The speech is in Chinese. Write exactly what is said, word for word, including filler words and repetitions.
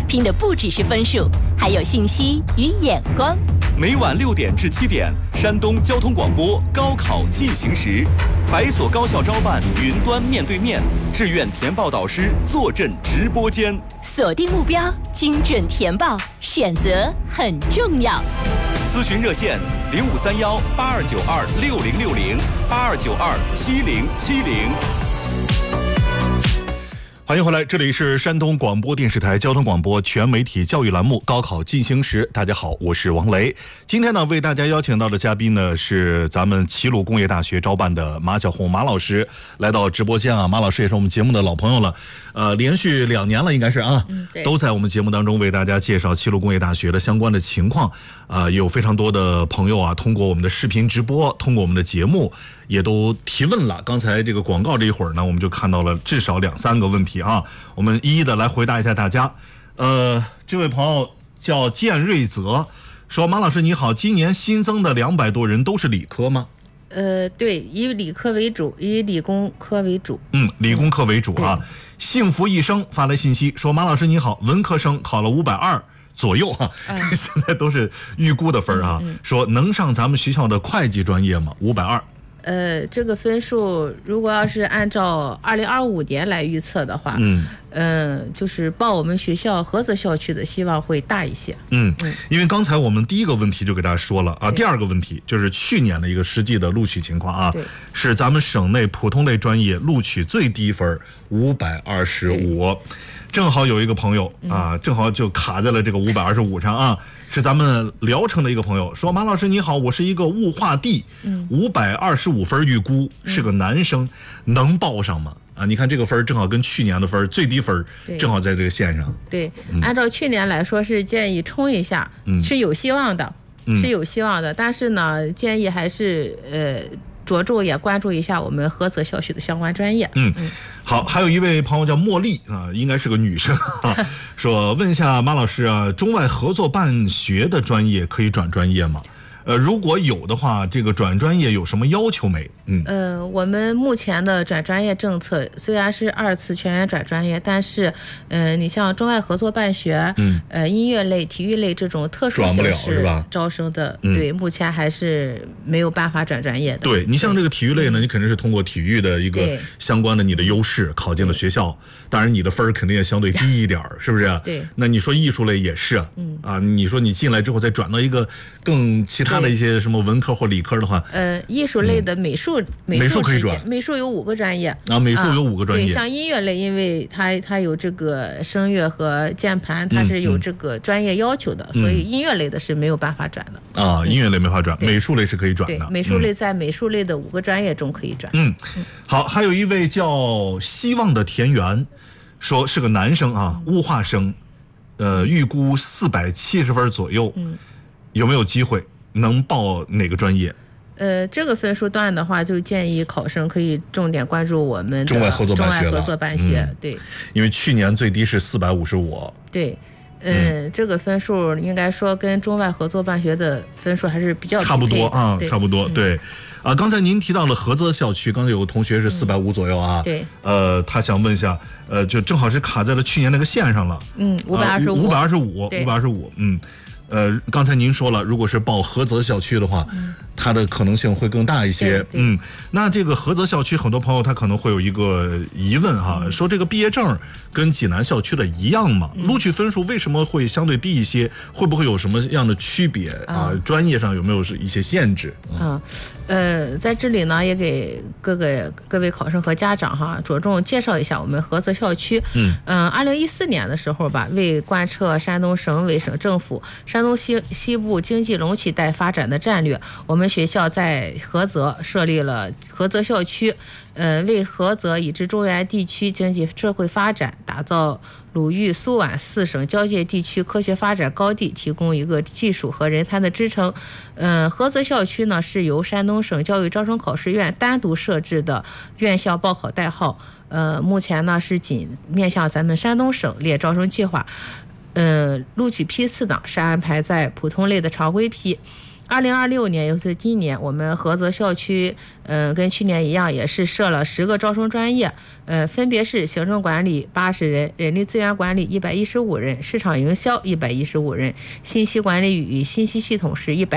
拼的不只是分数，还有信息与眼光。 每晚六点至七点，山东交通广播高考进行时，百所高校招办云端面对面，志愿填报导师坐镇直播间。 锁定目标，精准填报，选择很重要。 咨询热线零五三幺八二九二六零六零八二九二七零七零。 欢迎回来，这里是山东广播电视台交通广播全媒体教育栏目高考进行时。大家好，我是王雷。今天呢，为大家邀请到的嘉宾呢是咱们齐鲁工业大学招办的马小红马老师来到直播间啊。马老师也是我们节目的老朋友了，呃，连续两年了应该是啊， 嗯、 都在我们节目当中为大家介绍齐鲁工业大学的相关的情况。呃，有非常多的朋友啊，通过我们的视频直播，通过我们的节目，也都提问了。刚才这个广告这一会儿呢，我们就看到了至少两三个问题啊，我们一一的来回答一下大家。呃，这位朋友叫建瑞泽，说马老师你好，今年新增的两百多人都是理科吗？ 呃，对，以理科为主，以理工科为主。 嗯，理工科为主啊。幸福一生发来信息说，马老师你好，文科生考了五百二。左右啊，嗯、现在都是预估的分啊、嗯嗯。说能上咱们学校的会计专业吗？五百二。 呃，这个分数如果要是按照二零二五年来预测的话，嗯，呃，就是报我们学校菏泽校区的希望会大一些。 嗯，嗯因为刚才我们第一个问题就给大家说了啊，第二个问题就是去年的一个实际的录取情况啊，是咱们省内普通类专业录取最低分五百二十五。正好有一个朋友啊，正好就卡在了这个五百二十五上啊，是咱们聊城的一个朋友说，马老师你好，我是一个物化地，五百二十五分预估，是个男生，能报上吗？啊，你看这个分正好跟去年的分最低分正好在这个线上。 对，嗯、按照去年来说是建议冲一下，嗯、是有希望的，嗯、是有希望的，但是呢，建议还是呃。着重也关注一下我们菏泽校区的相关专业。 嗯，好，还有一位朋友叫茉莉啊，应该是个女生啊，说问一下马老师啊，中外合作办学的专业可以转专业吗？呃，如果有的话，这个转专业有什么要求没？嗯， 呃，我们目前的转专业政策虽然是二次全员转专业，但是，呃，你像中外合作办学，嗯，呃，音乐类、体育类这种特殊形式招生的，对，目前还是没有办法转专业的。 对，你像这个体育类呢，你肯定是通过体育的一个相关的你的优势考进了学校，当然你的分肯定也相对低一点，是不是？ 对。 那你说艺术类也是，嗯啊，你说你进来之后再转到一个更其他的一些什么文科或理科的话， 呃，艺术类的美术。 美术可以转， 美术有五个专业啊，美术有五个专业。 对，像音乐类，因为它它有这个声乐和键盘，它是有这个专业要求的，嗯、所以音乐类的是没有办法转的。 啊，音乐类没法转，美术类是可以转的。 对，美术类在美术类的五个专业中可以转。 嗯，好，还有一位叫希望的田园，说是个男生啊，物化生，呃，预估四百七十分左右，嗯，有没有机会能报哪个专业？ 呃，这个分数段的话，就建议考生可以重点关注我们的中外合作办学了。 中外合作办学， 嗯、 对， 因为去年最低是四百五十五。 对，呃、嗯，这个分数应该说跟中外合作办学的分数还是比较差不多啊，差不多。对，啊、嗯，刚才您提到了菏泽校区，刚才有个同学是四百五左右啊。 对， 呃，他想问一下，呃，就正好是卡在了去年那个线上了。 嗯，五百二十五， 五百二十五，五百二十五，嗯。呃，刚才您说了，如果是报菏泽校区的话，嗯、它的可能性会更大一些。嗯，那这个菏泽校区，很多朋友他可能会有一个疑问哈，嗯、说这个毕业证跟济南校区的一样吗？嗯、录取分数为什么会相对低一些？会不会有什么样的区别啊？嗯、专业上有没有一些限制？ 嗯，呃，在这里呢，也给各个各位考生和家长哈，着重介绍一下我们菏泽校区。嗯，嗯，二零一四年的时候吧，为贯彻山东省委省政府山东西西部经济隆起带发展的战略，我们学校在菏泽设立了菏泽校区，呃，为菏泽以至中原地区经济社会发展打造鲁豫苏皖四省交界地区科学发展高地提供一个技术和人才的支撑。呃，菏泽校区呢是由山东省教育招生考试院单独设置的院校报考代号，呃，目前呢是仅面向咱们山东省列招生计划。呃，录取批次呢是安排在普通类的常规批， 二零二六年，也就是今年，我们菏泽校区，嗯、呃，跟去年一样，也是设了十个招生专业，呃，分别是行政管理八十人，人力资源管理一百一十五人，市场营销一百一十五人，信息管理与信息系统是一百。